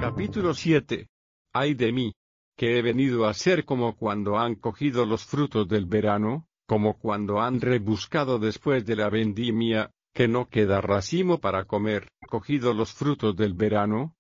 Capítulo 7. Ay de mí, que he venido a ser como cuando han cogido los frutos del verano, como cuando han rebuscado después de la vendimia, que no queda racimo para comer, cogido los frutos del verano,